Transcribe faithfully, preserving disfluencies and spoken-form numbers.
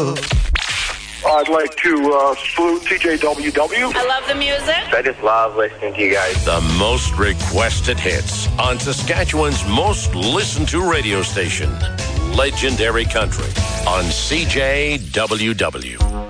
love. I'd like to uh, salute T J W W. I love the music. I just love listening to you guys. The most requested hits on Saskatchewan's most listened to radio station, Legendary Country, on C J W W.